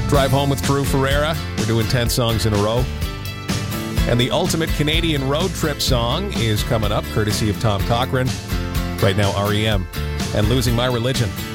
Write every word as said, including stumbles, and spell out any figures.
Drive Home with Drew Ferreira. We're doing ten songs in a row. And the ultimate Canadian road trip song is coming up, courtesy of Tom Cochrane. Right now, R E M and Losing My Religion.